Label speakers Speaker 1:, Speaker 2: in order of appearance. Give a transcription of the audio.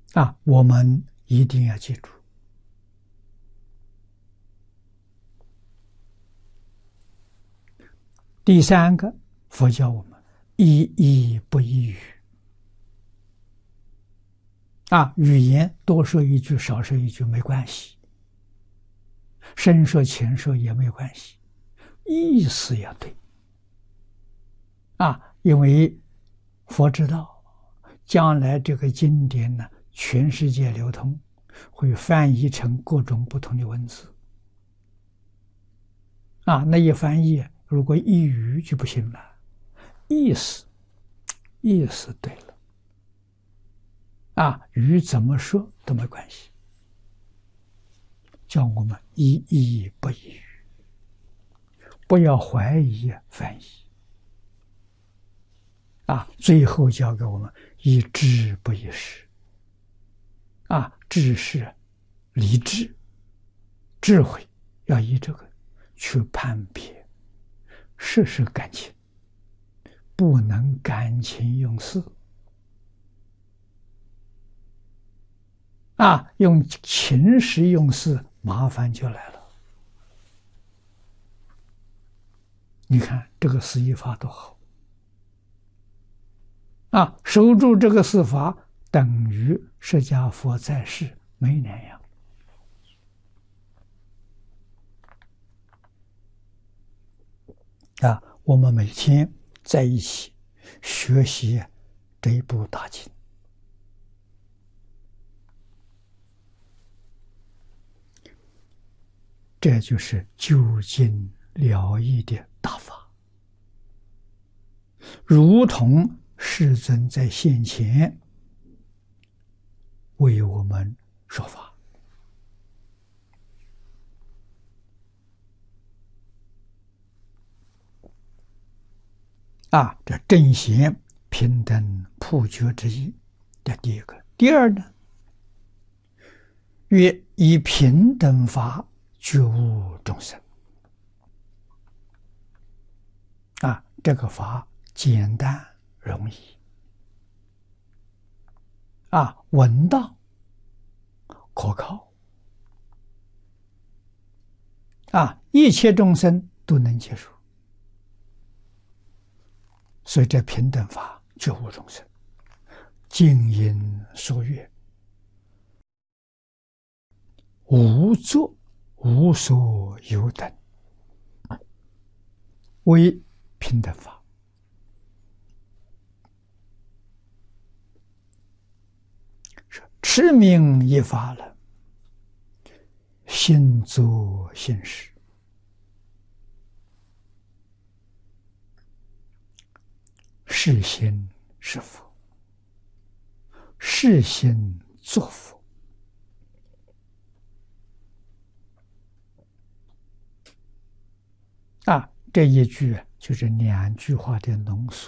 Speaker 1: 我们一定要记住。第三个，佛教我们一义不一语。语言多说一句少说一句没关系，深说浅说也没关系，意思要对。因为佛知道将来这个经典呢，全世界流通，会翻译成各种不同的文字。那一翻译如果一语就不行了，意思对了，语怎么说都没关系，叫我们一义不一语，不要怀疑翻译。最后教给我们一智不一识。智是理智，智慧要以这个去判别事是感情，不能感情用事。用情识用事，麻烦就来了。你看这个四依法多好。守住这个四法，等于释迦佛在世没两样。我们每天在一起学习这一部大经，这就是究竟了义的大法，如同世尊在现前为我们说法。这正贤平等普觉之意，这第一个。第二呢，曰以平等法觉悟众生。这个法简单容易，稳当可靠，一切众生都能接受。所以这平等法觉悟众生，静因所悦，无作无所有等，为平等法。持名一法了，心作心识，是心是佛，是心作佛。这一句就是2句话的浓缩。